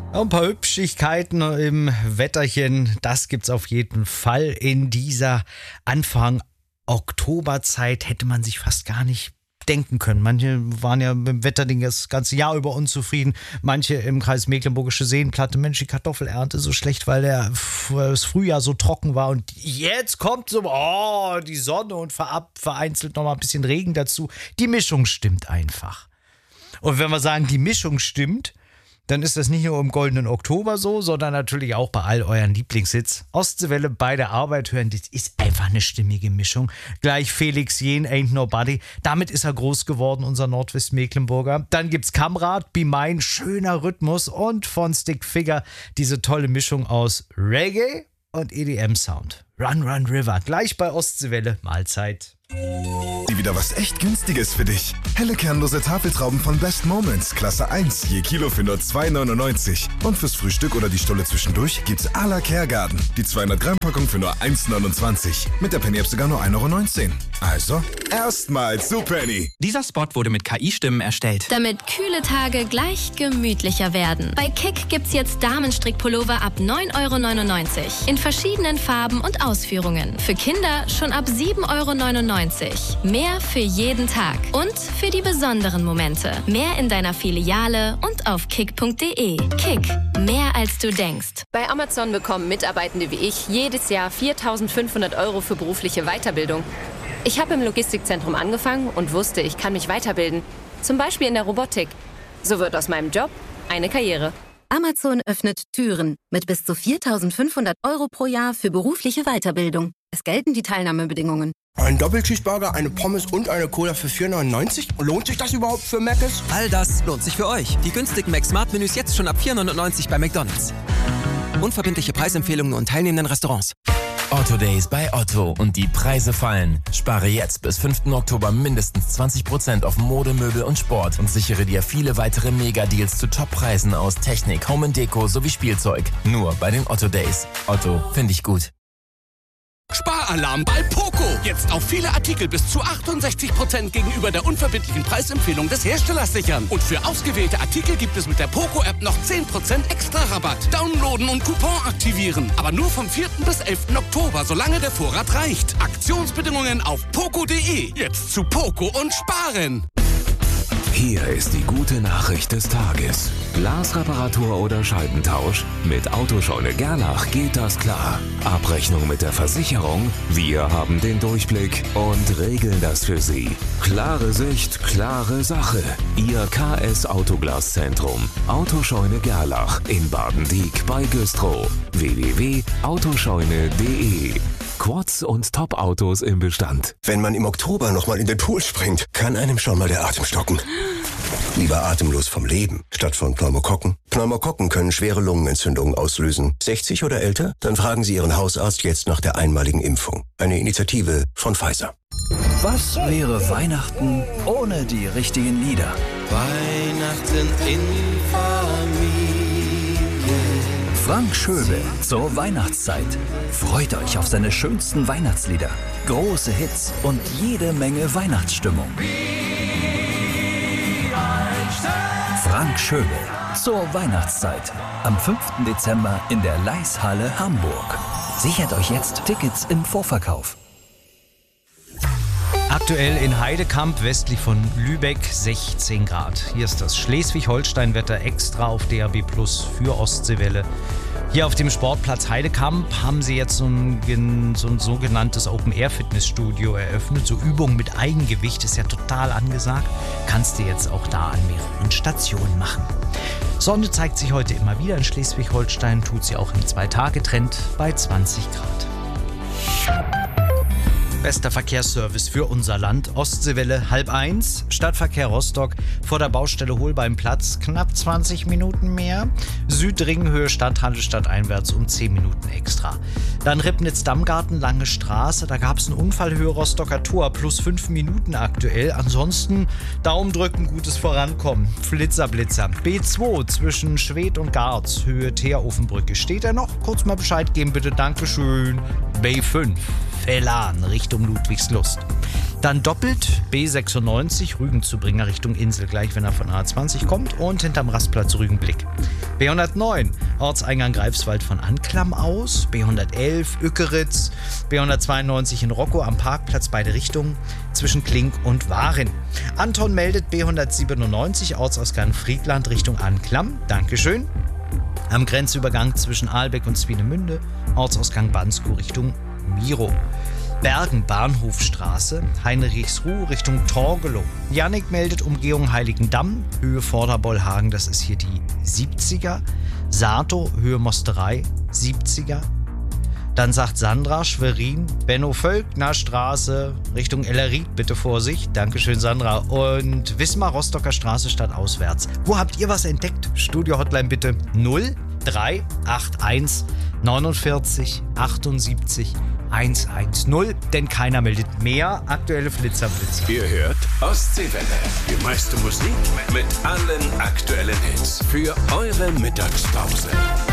Ein paar Hübschigkeiten im Wetterchen, das gibt's auf jeden Fall in dieser Anfang Oktoberzeit, hätte man sich fast gar nicht denken können. Manche waren ja mit dem Wetterding das ganze Jahr über unzufrieden. Manche im Kreis Mecklenburgische Seenplatte, Mensch, die Kartoffelernte so schlecht, weil das Frühjahr so trocken war. Und jetzt kommt so die Sonne und vereinzelt noch mal ein bisschen Regen dazu. Die Mischung stimmt einfach. Und wenn wir sagen, die Mischung stimmt, dann ist das nicht nur im goldenen Oktober so, sondern natürlich auch bei all euren Lieblingshits. Ostseewelle bei der Arbeit hören, das ist einfach eine stimmige Mischung. Gleich Felix Jähn, Ain't Nobody. Damit ist er groß geworden, unser Nordwest-Mecklenburger. Dann gibt's Kamrat, Be Mine, schöner Rhythmus und von Stick Figure diese tolle Mischung aus Reggae und EDM-Sound. Run, Run, River. Gleich bei Ostseewelle. Mahlzeit. Wieder was echt Günstiges für dich. Helle kernlose Tafeltrauben von Best Moments, Klasse 1, je Kilo für nur 2,99. Und fürs Frühstück oder die Stulle zwischendurch gibt's à la Kergarten. Die 200 Gramm Packung für nur 1,29. Mit der Penny-App sogar nur 1,19 €. Also, erstmal zu Penny. Dieser Spot wurde mit KI-Stimmen erstellt. Damit kühle Tage gleich gemütlicher werden. Bei Kick gibt's jetzt Damenstrickpullover ab 9,99 € in verschiedenen Farben und Ausführungen. Für Kinder schon ab 7,99 €. Mehr für jeden Tag und für die besonderen Momente. Mehr in deiner Filiale und auf kick.de. Kick, mehr als du denkst. Bei Amazon bekommen Mitarbeitende wie ich jedes Jahr 4.500 € für berufliche Weiterbildung. Ich habe im Logistikzentrum angefangen und wusste, ich kann mich weiterbilden. Zum Beispiel in der Robotik. So wird aus meinem Job eine Karriere. Amazon öffnet Türen mit bis zu 4.500 € pro Jahr für berufliche Weiterbildung. Es gelten die Teilnahmebedingungen. Ein Doppelcheeseburger, eine Pommes und eine Cola für 4,99 €? Lohnt sich das überhaupt für Mc's? All das lohnt sich für euch. Die günstigen Mac-Smart-Menüs jetzt schon ab 4,99 € bei McDonald's. Unverbindliche Preisempfehlungen und teilnehmenden Restaurants. Otto Days bei Otto und die Preise fallen. Spare jetzt bis 5. Oktober mindestens 20% auf Mode, Möbel und Sport und sichere dir viele weitere Mega-Deals zu Top-Preisen aus Technik, Home & Deko sowie Spielzeug. Nur bei den Otto Days. Otto, finde ich gut. Sparalarm bei Poco. Jetzt auf viele Artikel bis zu 68% gegenüber der unverbindlichen Preisempfehlung des Herstellers sichern. Und für ausgewählte Artikel gibt es mit der Poco-App noch 10% extra Rabatt. Downloaden und Coupon aktivieren. Aber nur vom 4. bis 11. Oktober, solange der Vorrat reicht. Aktionsbedingungen auf poco.de. Jetzt zu Poco und sparen. Hier ist die gute Nachricht des Tages. Glasreparatur oder Scheibentausch? Mit Autoscheune Gerlach geht das klar. Abrechnung mit der Versicherung? Wir haben den Durchblick und regeln das für Sie. Klare Sicht, klare Sache. Ihr KS Autoglaszentrum. Autoscheune Gerlach in Baden-Dieck bei Güstrow. www.autoscheune.de. Quads und Top-Autos im Bestand. Wenn man im Oktober nochmal in den Pool springt, kann einem schon mal der Atem stocken. Lieber atemlos vom Leben, statt von Pneumokokken. Pneumokokken können schwere Lungenentzündungen auslösen. 60 oder älter? Dann fragen Sie Ihren Hausarzt jetzt nach der einmaligen Impfung. Eine Initiative von Pfizer. Was wäre Weihnachten ohne die richtigen Lieder? Weihnachten in Familie. Frank Schöbel zur Weihnachtszeit. Freut euch auf seine schönsten Weihnachtslieder, große Hits und jede Menge Weihnachtsstimmung. Frank Schöbel zur Weihnachtszeit. Am 5. Dezember in der Leishalle Hamburg. Sichert euch jetzt Tickets im Vorverkauf. Aktuell in Heidekamp, westlich von Lübeck, 16 Grad. Hier ist das Schleswig-Holstein-Wetter extra auf DAB Plus für Ostseewelle. Hier auf dem Sportplatz Heidekamp haben sie jetzt so ein sogenanntes Open-Air-Fitnessstudio eröffnet. So Übungen mit Eigengewicht ist ja total angesagt. Kannst du jetzt auch da an mehreren Stationen machen. Sonne zeigt sich heute immer wieder in Schleswig-Holstein, tut sie auch im 2-Tage-Trend bei 20 Grad. Bester Verkehrsservice für unser Land. Ostseewelle 12:30. Stadtverkehr Rostock vor der Baustelle Holbeimplatz. Knapp 20 Minuten mehr. Südringhöhe Stadthalle stadteinwärts um 10 Minuten extra. Dann Ribnitz-Dammgarten, Lange Straße. Da gab es einen Unfall Höhe Rostocker Tor. Plus 5 Minuten aktuell. Ansonsten Daumen drücken, gutes Vorankommen. Flitzer, Blitzer. B2 zwischen Schwedt und Garz. Höhe Teerofenbrücke. Steht er noch? Kurz mal Bescheid geben bitte. Dankeschön. B5. Vellan Richtung Ludwigslust. Dann doppelt B96 Rügen zu Bringer Richtung Insel, gleich wenn er von A20 kommt und hinterm Rastplatz Rügenblick. B109 Ortseingang Greifswald von Anklam aus, B111 Ückeritz, B192 in Rockow am Parkplatz beide Richtungen zwischen Klink und Warin. Anton meldet B197 Ortsausgang Friedland Richtung Anklam, Dankeschön. Am Grenzübergang zwischen Ahlbeck und Swinemünde, Ortsausgang Banskow Richtung Miro. Bergen Bahnhofstraße, Heinrichsruh Richtung Torgelow. Jannik meldet Umgehung Heiligendamm, Höhe Vorderbollhagen, das ist hier die 70er. Sato, Höhe Mosterei, 70er. Dann sagt Sandra, Schwerin, Benno-Völkner Straße, Richtung Ellerit, bitte Vorsicht. Dankeschön, Sandra. Und Wismar, Rostocker Straße stadtauswärts. Wo habt ihr was entdeckt? Studio-Hotline bitte 0381 49 78 110, denn keiner meldet mehr. Aktuelle Flitzerblitzer. Ihr hört Ostseewelle. Die meiste Musik mit allen aktuellen Hits für eure Mittagspause.